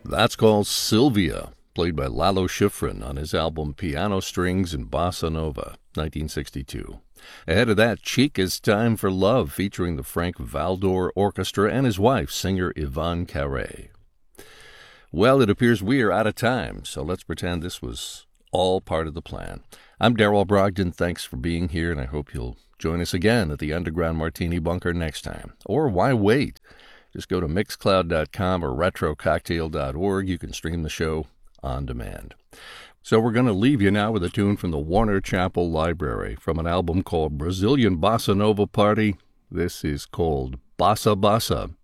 That's called Sylvia, played by Lalo Schifrin on his album Piano Strings and Bossa Nova, 1962. Ahead of that, Chica's Time for Love, featuring the Frank Valdor Orchestra and his wife, singer Yvonne Carré. Well, it appears we are out of time, so let's pretend this was all part of the plan. I'm Darrell Brogdon. Thanks for being here, and I hope you'll join us again at the Underground Martini Bunker next time. Or why wait? Just go to Mixcloud.com or RetroCocktail.org. You can stream the show on demand. So we're going to leave you now with a tune from the Warner Chappell Library from an album called Brazilian Bossa Nova Party. This is called Bossa Bossa.